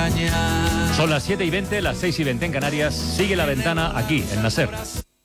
engañar. Son las 7:20, las 6:20 en Canarias. Sigue La Ventana aquí, en la SER.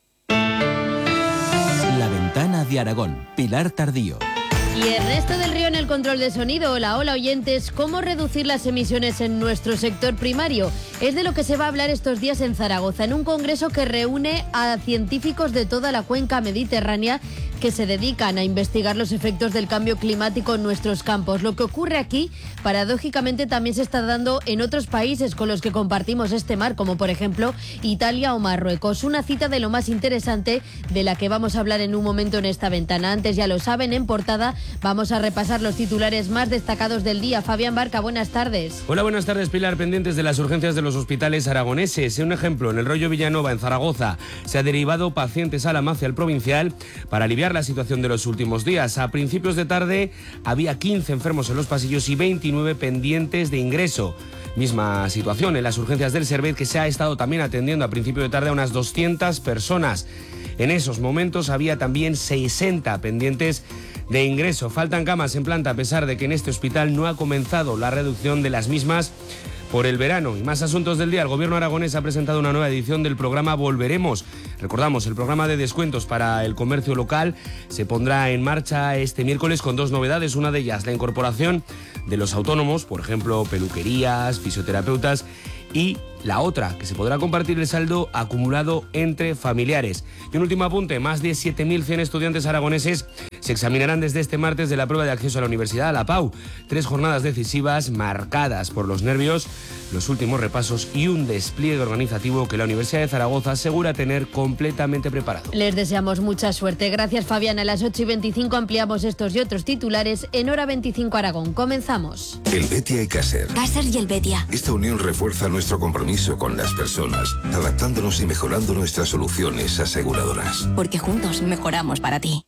La Ventana de Aragón, Pilar Tardío. Y Ernesto del Río en el control de sonido. Hola oyentes. ¿Cómo reducir las emisiones en nuestro sector primario? Es de lo que se va a hablar estos días en Zaragoza, en un congreso que reúne a científicos de toda la cuenca mediterránea que se dedican a investigar los efectos del cambio climático en nuestros campos. Lo que ocurre aquí, paradójicamente, también se está dando en otros países con los que compartimos este mar, como por ejemplo Italia o Marruecos. Una cita de lo más interesante de la que vamos a hablar en un momento en esta ventana. Antes, ya lo saben, en portada vamos a repasar los titulares más destacados del día. Fabián Barca, buenas tardes. Hola, buenas tardes, Pilar. Pendientes de las urgencias de los hospitales aragoneses. Un ejemplo, en el Rollo Villanova, en Zaragoza, se ha derivado pacientes a la Macia, al Provincial, para aliviar la situación de los últimos días. A principios de tarde había 15 enfermos en los pasillos y 29 pendientes de ingreso. Misma situación en las urgencias del Servet, que se ha estado también atendiendo a principio de tarde a unas 200 personas. En esos momentos había también 60 pendientes de ingreso. Faltan camas en planta, a pesar de que en este hospital no ha comenzado la reducción de las mismas por el verano. Y más asuntos del día. El gobierno aragonés ha presentado una nueva edición del programa Volveremos. Recordamos, el programa de descuentos para el comercio local se pondrá en marcha este miércoles con dos novedades. Una de ellas, la incorporación de los autónomos, por ejemplo, peluquerías, fisioterapeutas, y la otra, que se podrá compartir el saldo acumulado entre familiares. Y un último apunte, más de 7.100 estudiantes aragoneses se examinarán desde este martes de la prueba de acceso a la universidad, a la PAU. 3 jornadas decisivas marcadas por los nervios, los últimos repasos y un despliegue organizativo que la Universidad de Zaragoza asegura tener completamente preparado. Les deseamos mucha suerte. Gracias, Fabián. A las 8:25 ampliamos estos y otros titulares en Hora 25 Aragón. Comenzamos. El Betia y Caser. Caser y el Betia. Esta unión refuerza nuestro compromiso con las personas, adaptándonos y mejorando nuestras soluciones aseguradoras. Porque juntos mejoramos para ti.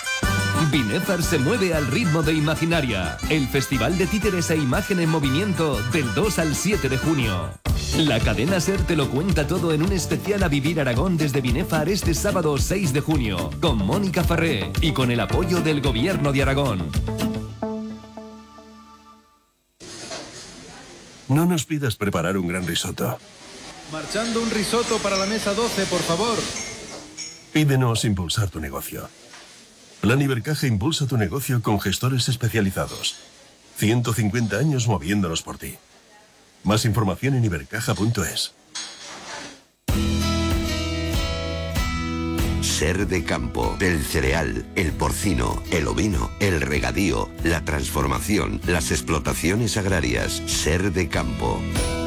Binefar se mueve al ritmo de Imaginaria, el festival de títeres e imagen en movimiento del 2 al 7 de junio. La cadena SER te lo cuenta todo en un especial A Vivir Aragón desde Binefar este sábado 6 de junio, con Mónica Farré y con el apoyo del Gobierno de Aragón. No nos pidas preparar un gran risotto. Marchando un risotto para la mesa 12, por favor. Pídenos impulsar tu negocio. Plan Ibercaja impulsa tu negocio con gestores especializados. 150 años moviéndonos por ti. Más información en ibercaja.es. Ser de campo, el cereal, el porcino, el ovino, el regadío, la transformación, las explotaciones agrarias. Ser de campo.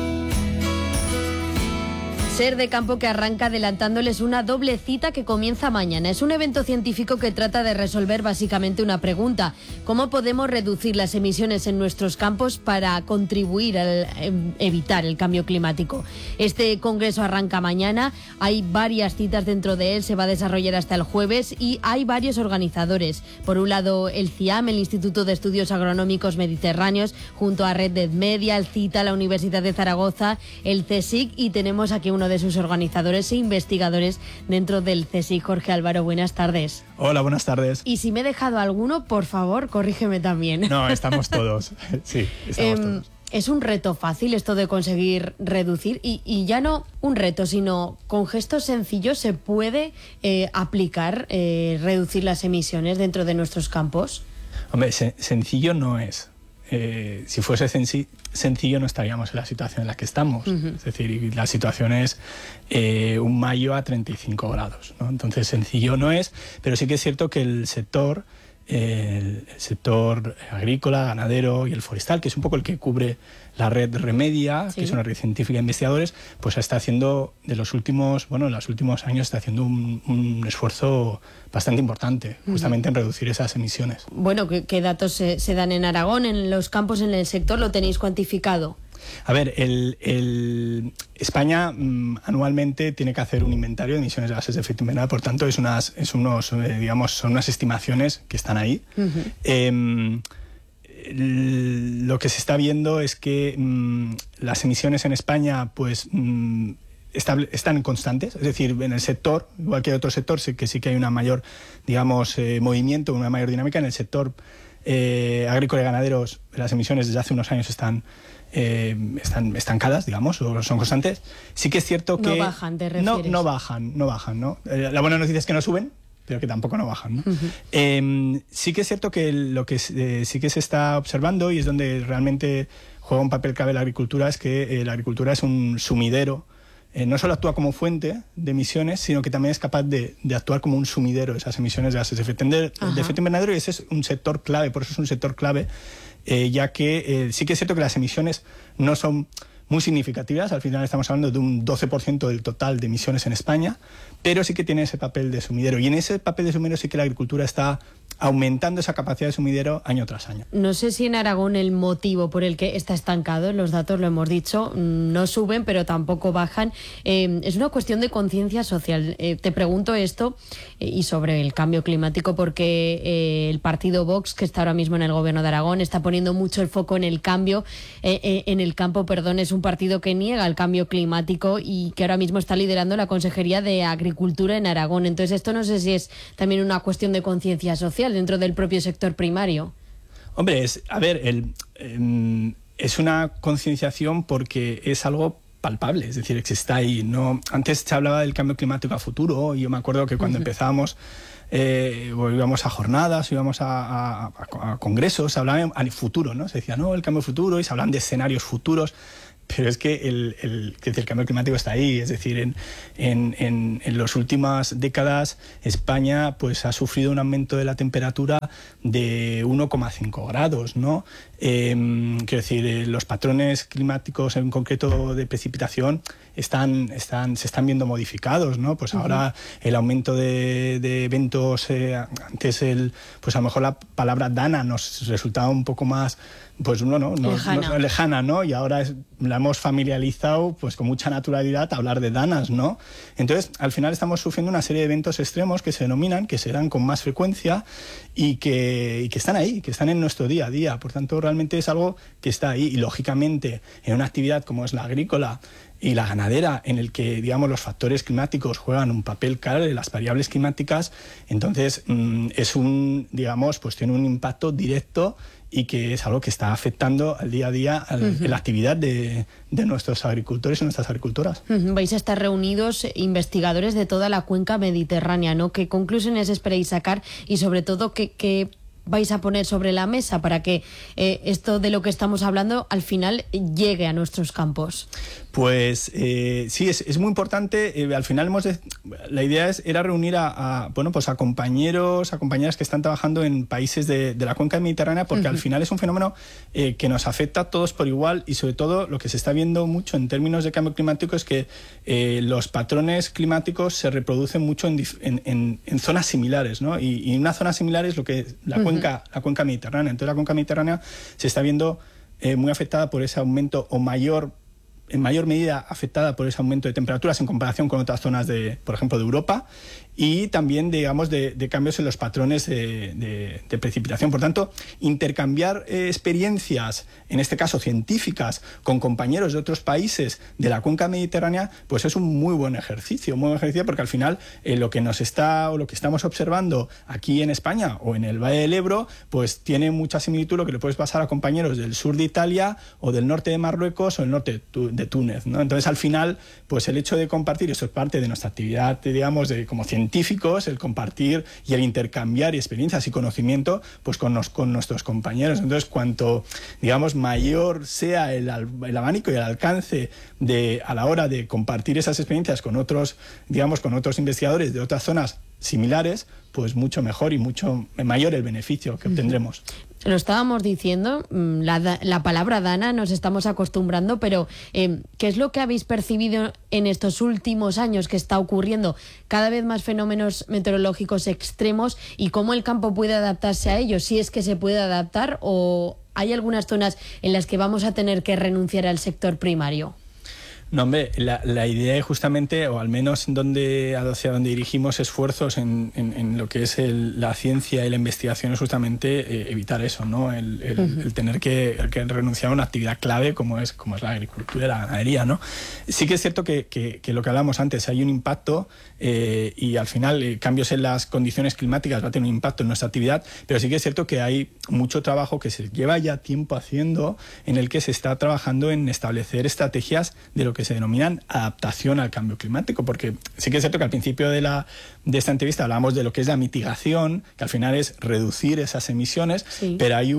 Ser de Campo, que arranca adelantándoles una doble cita que comienza mañana. Es un evento científico que trata de resolver básicamente una pregunta: ¿cómo podemos reducir las emisiones en nuestros campos para contribuir a evitar el cambio climático? Este congreso arranca mañana, hay varias citas dentro de él, se va a desarrollar hasta el jueves y hay varios organizadores. Por un lado, el CIAM, el Instituto de Estudios Agronómicos Mediterráneos, junto a Red Media, el CITA, la Universidad de Zaragoza, el CSIC, y tenemos aquí uno de sus organizadores e investigadores dentro del CSIC, Jorge Álvaro. Buenas tardes. Hola, buenas tardes. Y si me he dejado alguno, por favor, corrígeme también. No, estamos todos. Sí, estamos todos. Es un reto fácil esto de conseguir reducir y ya no un reto, sino con gestos sencillos se puede aplicar, reducir las emisiones dentro de nuestros campos. Hombre, sencillo no es. Si fuese sencillo no estaríamos en la situación en la que estamos. Es decir, la situación es un mayo a 35 grados, ¿no? Entonces sencillo no es, pero sí que es cierto que el sector agrícola, ganadero y el forestal, que es un poco el que cubre la red Remedia, que es una red científica de investigadores, pues está haciendo en los últimos años está haciendo un esfuerzo bastante importante justamente en reducir esas emisiones. Bueno, ¿qué datos se dan en Aragón, en los campos, en el sector? ¿Lo tenéis cuantificado? A ver, España anualmente tiene que hacer un inventario de emisiones de gases de efecto invernadero, por tanto son unas estimaciones que están ahí. Lo que se está viendo es que las emisiones en España pues están constantes, es decir, en el sector, igual que en otro sector, sí que hay una mayor, movimiento, una mayor dinámica. En el sector agrícola y ganaderos, las emisiones desde hace unos años están estancadas, digamos, o son constantes. Sí que es cierto que... No bajan, ¿te refieres? No bajan, ¿no? La buena noticia es que no suben, pero que tampoco no bajan, ¿no? Sí que es cierto que lo que sí que se está observando, y es donde realmente juega un papel clave la agricultura, es que la agricultura es un sumidero. No solo actúa como fuente de emisiones, sino que también es capaz de actuar como un sumidero de esas emisiones de gases de efecto invernadero, y ese es un sector clave, por eso es un sector clave, ya que sí que es cierto que las emisiones no son muy significativas. Al final estamos hablando de un 12% del total de emisiones en España, pero sí que tiene ese papel de sumidero. Y en ese papel de sumidero sí que la agricultura está aumentando esa capacidad de sumidero año tras año. No sé si en Aragón el motivo por el que está estancado, los datos lo hemos dicho, no suben pero tampoco bajan. Es una cuestión de conciencia social. Te pregunto esto y sobre el cambio climático porque el partido Vox, que está ahora mismo en el gobierno de Aragón, está poniendo mucho el foco en el cambio, en el campo, perdón. Es un partido que niega el cambio climático y que ahora mismo está liderando la Consejería de Agricultura en Aragón. Entonces esto no sé si es también una cuestión de conciencia social dentro del propio sector primario. Hombre, es una concienciación porque es algo palpable, es decir, que está ahí. No, antes se hablaba del cambio climático a futuro, y yo me acuerdo que cuando empezábamos, o íbamos a jornadas, o íbamos a congresos, se hablaba al futuro, ¿no? Se decía, no, el cambio futuro, y se hablaban de escenarios futuros. Pero es que el cambio climático está ahí, es decir, en las últimas décadas España pues ha sufrido un aumento de la temperatura de 1,5 grados, ¿no? Quiero decir, los patrones climáticos en concreto de precipitación se están viendo modificados, ¿no? Pues ahora el aumento de eventos, antes pues a lo mejor la palabra dana nos resultaba un poco más, pues lejana, ¿no? Y ahora la hemos familiarizado pues con mucha naturalidad a hablar de danas, ¿no? Entonces, al final estamos sufriendo una serie de eventos extremos que se denominan, que se dan con más frecuencia y que están ahí, que están en nuestro día a día. Por tanto, realmente es algo que está ahí, y lógicamente en una actividad como es la agrícola y la ganadera, en el que, digamos, los factores climáticos juegan un papel clave, las variables climáticas, entonces pues tiene un impacto directo, y que es algo que está afectando al día a día la actividad de nuestros agricultores y nuestras agricultoras. Vais a estar reunidos investigadores de toda la cuenca mediterránea, ¿no? ¿Qué conclusiones esperáis sacar y sobre todo qué vais a poner sobre la mesa para que esto de lo que estamos hablando al final llegue a nuestros campos? Pues sí, es muy importante. Al final la idea era reunir a compañeros, a compañeras que están trabajando en países de la cuenca mediterránea, porque al final es un fenómeno que nos afecta a todos por igual, y sobre todo lo que se está viendo mucho en términos de cambio climático es que los patrones climáticos se reproducen mucho en zonas similares, ¿no? Y una zona similar es lo que la cuenca mediterránea. Entonces la cuenca mediterránea se está viendo muy afectada por ese aumento, o en mayor medida afectada por ese aumento de temperaturas en comparación con otras zonas por ejemplo, de Europa, y también, digamos, de cambios en los patrones de precipitación. Por tanto, intercambiar experiencias, en este caso científicas, con compañeros de otros países de la cuenca mediterránea, pues es un muy buen ejercicio, porque al final lo que estamos observando aquí en España o en el Valle del Ebro, pues tiene mucha similitud lo que le puedes pasar a compañeros del sur de Italia o del norte de Marruecos o el norte de Túnez, ¿no? Entonces, al final, pues el hecho de compartir, esto es parte de nuestra actividad, digamos, como científicos, el compartir y el intercambiar experiencias y conocimiento pues con nuestros compañeros. Entonces, cuanto, digamos, mayor sea el abanico y el alcance a la hora de compartir esas experiencias con otros investigadores de otras zonas similares, pues mucho mejor y mucho mayor el beneficio que obtendremos. Lo estábamos diciendo, la palabra dana nos estamos acostumbrando, pero ¿qué es lo que habéis percibido en estos últimos años que está ocurriendo? Cada vez más fenómenos meteorológicos extremos, y cómo el campo puede adaptarse a ellos, si es que se puede adaptar, o hay algunas zonas en las que vamos a tener que renunciar al sector primario. No, hombre, la idea es justamente, o al menos hacia donde dirigimos esfuerzos en lo que es la ciencia y la investigación, es justamente evitar eso, ¿no? El tener que renunciar a una actividad clave como es la agricultura y la ganadería, ¿no? Sí que es cierto que lo que hablábamos antes, hay un impacto y al final cambios en las condiciones climáticas va a tener un impacto en nuestra actividad, pero sí que es cierto que hay mucho trabajo que se lleva ya tiempo haciendo, en el que se está trabajando en establecer estrategias de lo que se denominan adaptación al cambio climático, porque sí que es cierto que al principio de esta entrevista hablábamos de lo que es la mitigación, que al final es reducir esas emisiones, sí, pero hay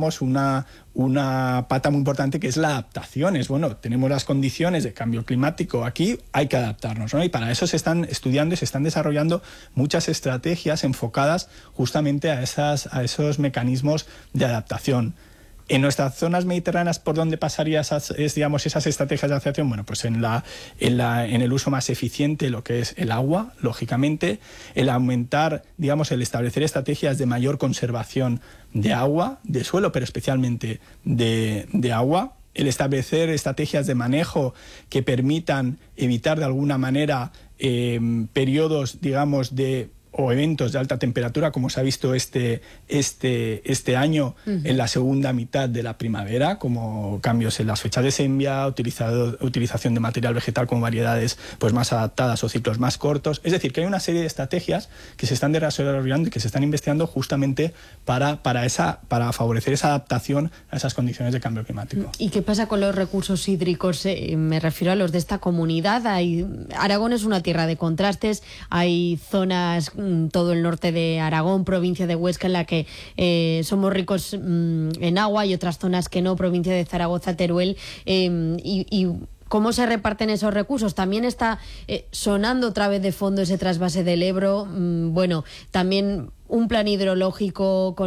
una pata muy importante que es la adaptación. Es, bueno, tenemos las condiciones de cambio climático aquí, hay que adaptarnos, ¿no? Y para eso se están estudiando y se están desarrollando muchas estrategias enfocadas justamente a esos mecanismos de adaptación. En nuestras zonas mediterráneas, ¿por dónde pasaría esas estrategias de adaptación? Bueno, pues en el uso más eficiente, lo que es el agua, lógicamente, el aumentar, el establecer estrategias de mayor conservación de agua, de suelo, pero especialmente de agua, el establecer estrategias de manejo que permitan evitar de alguna manera periodos, o eventos de alta temperatura, como se ha visto este año en la segunda mitad de la primavera, como cambios en las fechas de siembra, utilización de material vegetal con variedades pues más adaptadas o ciclos más cortos. Es decir, que hay una serie de estrategias que se están desarrollando y que se están investigando justamente para favorecer esa adaptación a esas condiciones de cambio climático. ¿Y qué pasa con los recursos hídricos? Me refiero a los de esta comunidad. Aragón es una tierra de contrastes, hay zonas, todo el norte de Aragón, provincia de Huesca, en la que somos ricos en agua, y otras zonas que no, provincia de Zaragoza, Teruel, y ¿cómo se reparten esos recursos? También está sonando otra vez de fondo ese trasvase del Ebro, también un plan hidrológico con